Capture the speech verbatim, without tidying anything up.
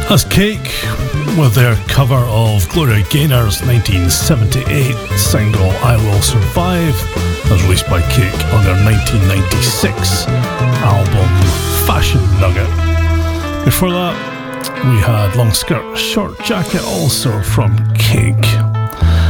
That's Cake with their cover of Gloria Gaynor's nineteen seventy-eight single I Will Survive, as released by Cake on their nineteen ninety-six album Fashion Nugget. Before that, we had Long Skirt Short Jacket, also from Cake.